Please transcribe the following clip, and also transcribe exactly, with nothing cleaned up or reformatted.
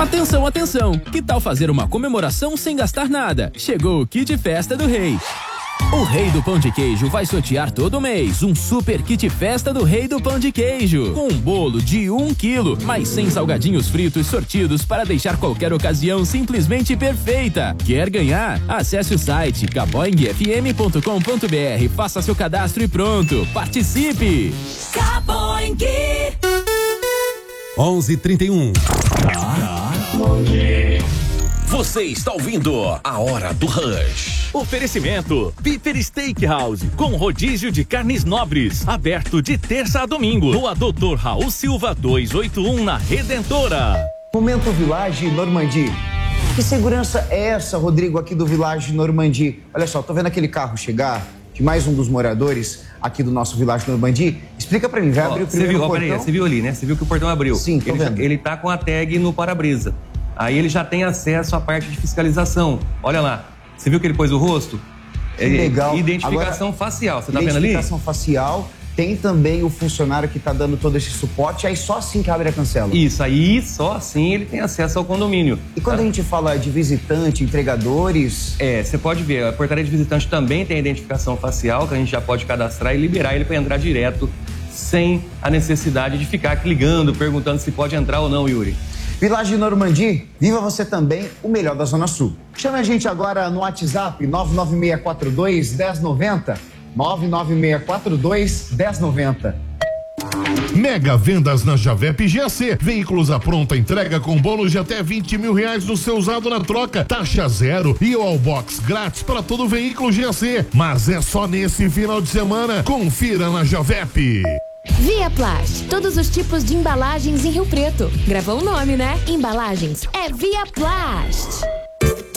Atenção, atenção! Que tal fazer uma comemoração sem gastar nada? Chegou o Kit Festa do Rei. O Rei do Pão de Queijo vai sortear todo mês um super kit festa do Rei do Pão de Queijo. Com um bolo de um quilo, mais cem salgadinhos fritos sortidos para deixar qualquer ocasião simplesmente perfeita. Quer ganhar? Acesse o site caboing f m ponto com ponto b r, faça seu cadastro e pronto. Participe! Caboing! onze e trinta e um. Você está ouvindo a Hora do Rush. Oferecimento Piper Steakhouse, com rodízio de carnes nobres, aberto de terça a domingo, no doutor Raul Silva duzentos e oitenta e um, na Redentora. Momento Village Normandie. Que segurança é essa, Rodrigo, aqui do Village Normandie? Olha só, tô vendo aquele carro chegar, de mais um dos moradores aqui do nosso Village Normandie. Explica pra mim, vai abrir o primeiro viu, portão? Peraí, você viu ali, né? Você viu que o portão abriu. Sim, tô ele, vendo. Ele tá com a tag no para-brisa. Aí ele já tem acesso à parte de fiscalização. Olha lá. Você viu que ele pôs o rosto? Que legal. Identificação Agora, facial. Você tá vendo ali? Identificação facial. Tem também o funcionário que tá dando todo esse suporte. Aí só assim que abre a cancela. Isso, aí só assim ele tem acesso ao condomínio. E quando tá? a gente fala de visitante, entregadores... É, você pode ver, a portaria de visitante também tem a identificação facial, que a gente já pode cadastrar e liberar ele para entrar direto, sem a necessidade de ficar ligando, perguntando se pode entrar ou não, Yuri. Village Normandie, viva você também, o melhor da Zona Sul. Chame a gente agora no WhatsApp nove nove seis quatro dois, um zero nove zero, nove nove seis quatro dois, um zero nove zero. Mega vendas na Javep G A C. Veículos à pronta entrega com bônus de até vinte mil reais no seu usado na troca. Taxa zero e o Allbox grátis para todo veículo G A C. Mas é só nesse final de semana. Confira na Javep. Via Plast, todos os tipos de embalagens em Rio Preto. Gravou o nome, né? Embalagens é Via Plast.